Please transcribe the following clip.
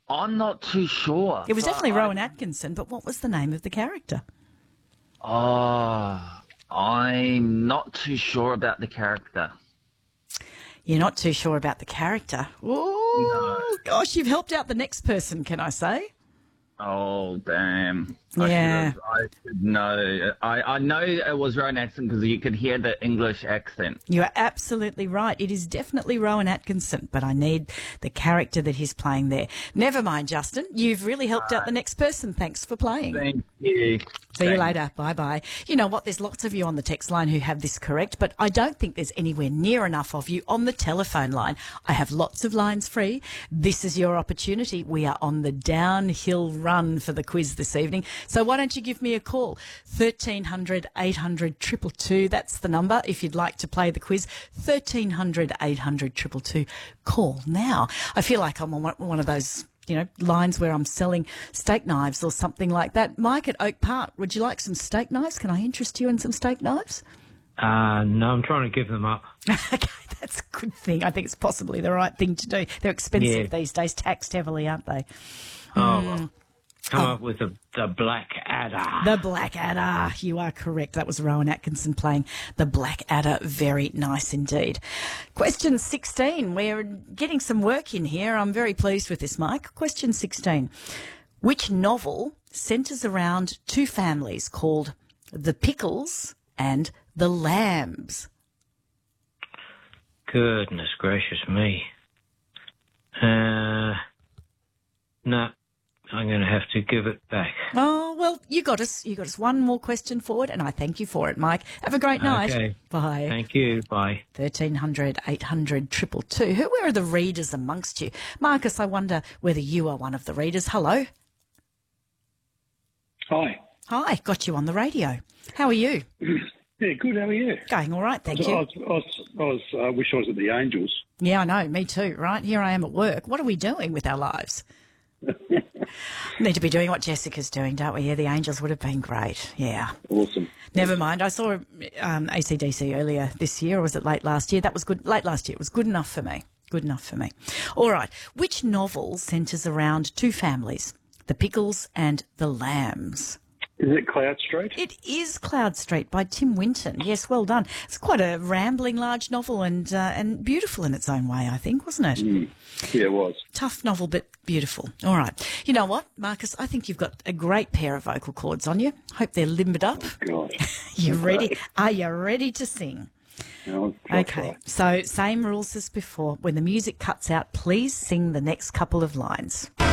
I'm not too sure. It was but definitely Rowan Atkinson, but what was the name of the character? I'm not too sure about the character. You're not too sure about the character. Oh, gosh, you've helped out the next person, can I say? Oh, damn. Yeah. I should know. I know it was Rowan Atkinson because you could hear the English accent. You are absolutely right. It is definitely Rowan Atkinson, but I need the character that he's playing there. Never mind, Justin. You've really helped out the next person. Thanks for playing. Thank you. See you later. Bye-bye. You know what? There's lots of you on the text line who have this correct, but I don't think there's anywhere near enough of you on the telephone line. I have lots of lines free. This is your opportunity. We are on the downhill run for the quiz this evening. So why don't you give me a call? 1300 800 222. That's the number if you'd like to play the quiz. 1300 800 222. Call now. I feel like I'm on one of those, lines where I'm selling steak knives or something like that. Mike at Oak Park, would you like some steak knives? Can I interest you in some steak knives? No, I'm trying to give them up. Okay, that's a good thing. I think it's possibly the right thing to do. They're expensive these days, taxed heavily, aren't they? Come up with the Black Adder. The Black Adder. You are correct. That was Rowan Atkinson playing the Black Adder. Very nice indeed. Question 16. We're getting some work in here. I'm very pleased with this, Mike. Question 16. Which novel centres around two families called the Pickles and the Lambs? Goodness gracious me. No. I'm going to have to give it back. Oh, well, you got us one more question forward, and I thank you for it, Mike. Have a great night. Okay. Bye. Thank you. Bye. 1300 800 222. Who are the readers amongst you? Marcus, I wonder whether you are one of the readers. Hello. Hi. Hi, got you on the radio. How are you? Yeah, good. How are you? Going all right, thank you. I wish I was at the Angels. Yeah, I know, me too, right? Here I am at work. What are we doing with our lives? Need to be doing what Jessica's doing, don't we? Yeah, the Angels would have been great. Yeah. Awesome. Never mind. I saw AC/DC earlier this year, or was it late last year? That was good. Late last year. It was good enough for me. Good enough for me. All right. Which novel centres around two families, the Pickles and the Lambs? Is it Cloud Street? It is Cloud Street by Tim Winton. Yes, well done. It's quite a rambling, large novel and beautiful in its own way, I think, wasn't it? Yeah, it was. Tough novel, but beautiful. All right. You know what, Marcus? I think you've got a great pair of vocal cords on you. Hope they're limbered up. God. You ready? Are you ready to sing? No, Okay. So same rules as before. When the music cuts out, please sing the next couple of lines.